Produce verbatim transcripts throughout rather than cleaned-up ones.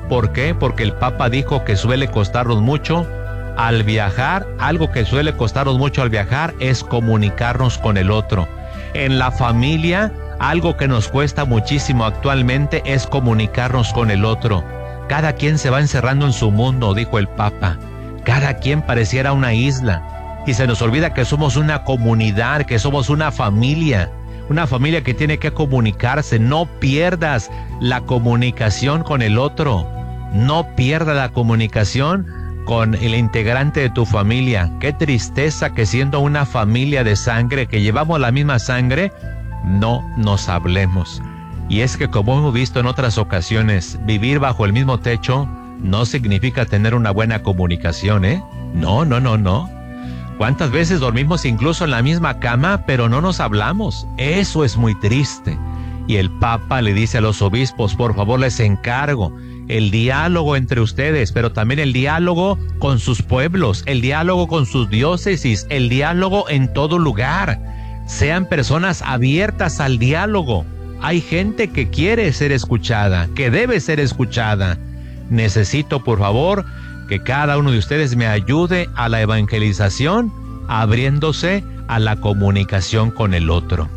¿Por qué? Porque el Papa dijo que suele costarnos mucho al viajar. Algo que suele costarnos mucho al viajar es comunicarnos con el otro. En la familia, algo que nos cuesta muchísimo actualmente es comunicarnos con el otro. Cada quien se va encerrando en su mundo, dijo el Papa. Cada quien pareciera una isla. Y se nos olvida que somos una comunidad, que somos una familia. Una familia que tiene que comunicarse. No pierdas la comunicación con el otro. No pierdas la comunicación con el integrante de tu familia. Qué tristeza que siendo una familia de sangre, que llevamos la misma sangre, no nos hablemos. Y es que, como hemos visto en otras ocasiones, vivir bajo el mismo techo no significa tener una buena comunicación, ¿eh? No, no, no, no. ¿Cuántas veces dormimos incluso en la misma cama, pero no nos hablamos? Eso es muy triste. Y el Papa le dice a los obispos, por favor, les encargo el diálogo entre ustedes, pero también el diálogo con sus pueblos, el diálogo con sus diócesis, el diálogo en todo lugar. Sean personas abiertas al diálogo. Hay gente que quiere ser escuchada, que debe ser escuchada. Necesito, por favor, que cada uno de ustedes me ayude a la evangelización, abriéndose a la comunicación con el otro.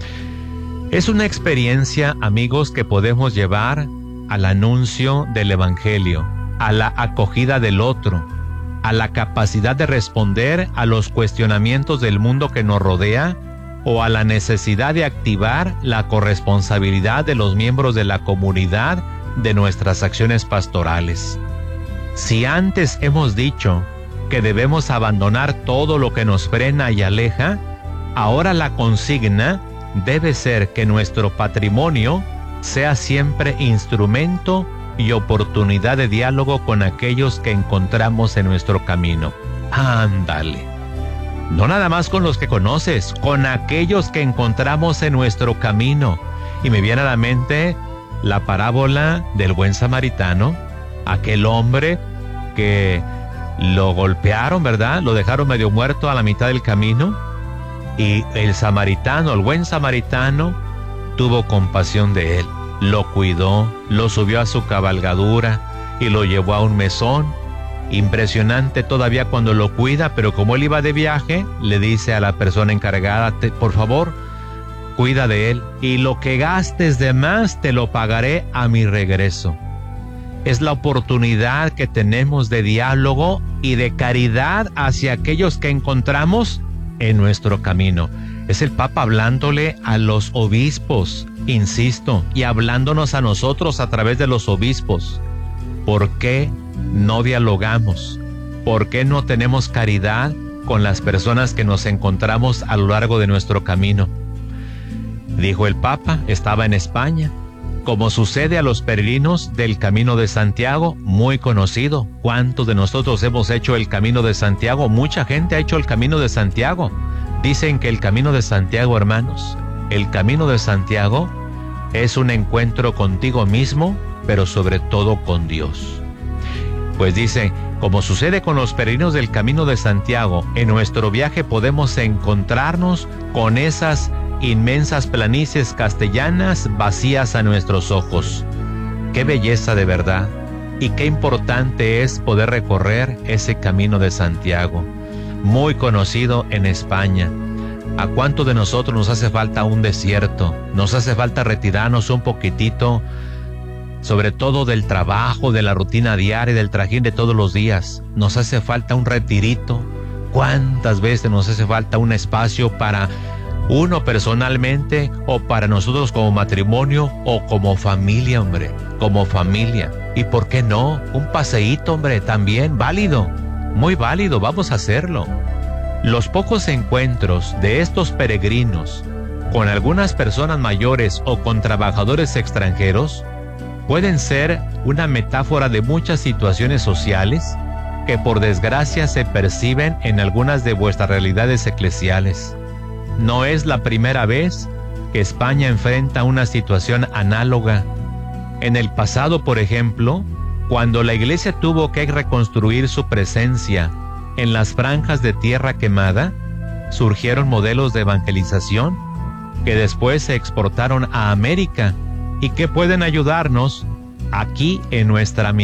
Es una experiencia, amigos, que podemos llevar al anuncio del Evangelio, a la acogida del otro, a la capacidad de responder a los cuestionamientos del mundo que nos rodea, o a la necesidad de activar la corresponsabilidad de los miembros de la comunidad de nuestras acciones pastorales. Si antes hemos dicho que debemos abandonar todo lo que nos frena y aleja, ahora la consigna debe ser que nuestro patrimonio sea siempre instrumento y oportunidad de diálogo con aquellos que encontramos en nuestro camino. Ándale. No nada más con los que conoces, con aquellos que encontramos en nuestro camino. Y me viene a la mente la parábola del buen samaritano, aquel hombre que lo golpearon, ¿verdad? Lo dejaron medio muerto a la mitad del camino. Y el samaritano, el buen samaritano, tuvo compasión de él. Lo cuidó, lo subió a su cabalgadura y lo llevó a un mesón. Impresionante todavía cuando lo cuida, pero como él iba de viaje, le dice a la persona encargada, te, por favor, cuida de él, y lo que gastes de más te lo pagaré a mi regreso. Es la oportunidad que tenemos de diálogo y de caridad hacia aquellos que encontramos en nuestro camino. Es el Papa hablándole a los obispos, insisto, y hablándonos a nosotros a través de los obispos. ¿Por qué no dialogamos? ¿Por qué no tenemos caridad con las personas que nos encontramos a lo largo de nuestro camino? Dijo el Papa, estaba en España, como sucede a los peregrinos del Camino de Santiago, muy conocido. ¿Cuántos de nosotros hemos hecho el Camino de Santiago? Mucha gente ha hecho el Camino de Santiago. Dicen que el Camino de Santiago, hermanos, el Camino de Santiago es un encuentro contigo mismo, pero sobre todo con Dios. Pues dice, como sucede con los peregrinos del Camino de Santiago, en nuestro viaje podemos encontrarnos con esas inmensas planicies castellanas vacías a nuestros ojos. Qué belleza de verdad, y qué importante es poder recorrer ese Camino de Santiago, muy conocido en España. ¿A cuánto de nosotros nos hace falta un desierto? Nos hace falta retirarnos un poquitito, sobre todo del trabajo, de la rutina diaria, del trajín de todos los días. Nos hace falta un retirito. ¿Cuántas veces nos hace falta un espacio para uno personalmente, o para nosotros como matrimonio, o como familia, hombre? Como familia. ¿Y por qué no? Un paseíto, hombre, también válido. Muy válido, vamos a hacerlo. Los pocos encuentros de estos peregrinos con algunas personas mayores o con trabajadores extranjeros pueden ser una metáfora de muchas situaciones sociales que por desgracia se perciben en algunas de vuestras realidades eclesiales. No es la primera vez que España enfrenta una situación análoga. En el pasado, por ejemplo, cuando la Iglesia tuvo que reconstruir su presencia en las franjas de tierra quemada, surgieron modelos de evangelización que después se exportaron a América y que pueden ayudarnos aquí en nuestra misión